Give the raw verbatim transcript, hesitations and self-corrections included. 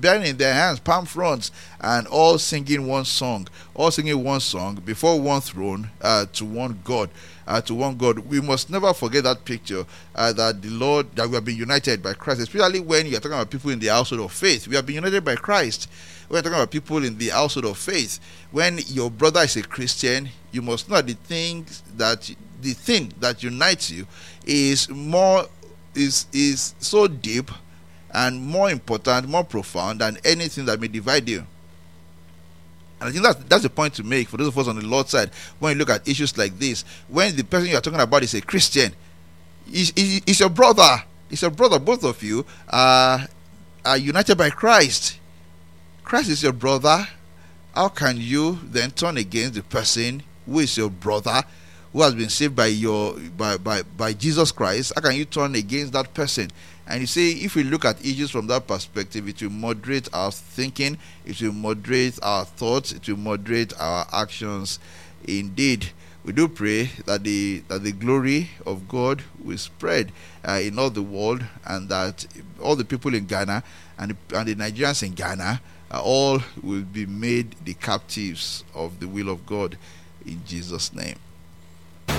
bearing in their hands palm fronds, and all singing one song, all singing one song before one throne, uh, to one God. Uh, to one God. We must never forget that picture, uh, that the Lord, that we have been united by Christ, especially when you are talking about people in the household of faith. We have been united by Christ. We're talking about people in the household of faith. When your brother is a Christian, you must know the things that the thing that unites you is more is is so deep and more important, more profound than anything that may divide you. And I think that's, that's the point to make for those of us on the Lord's side when you look at issues like this. When the person you are talking about is a Christian, is is your brother, is your brother, both of you are, are united by Christ. Christ is your brother. How can you then turn against the person who is your brother, who has been saved by your by, by, by Jesus Christ? How can you turn against that person? And you see, if we look at issues from that perspective, it will moderate our thinking, it will moderate our thoughts, it will moderate our actions. Indeed, we do pray that the that the glory of God will spread uh, in all the world, and that all the people in Ghana and the, and the Nigerians in Ghana uh, all will be made the captives of the will of God, in Jesus' name.